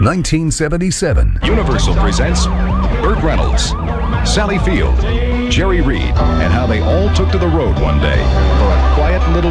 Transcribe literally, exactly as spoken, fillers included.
nineteen seventy-seven. Universal presents Burt Reynolds, Sally Field, Jerry Reed, and how they all took to the road one day for a quiet little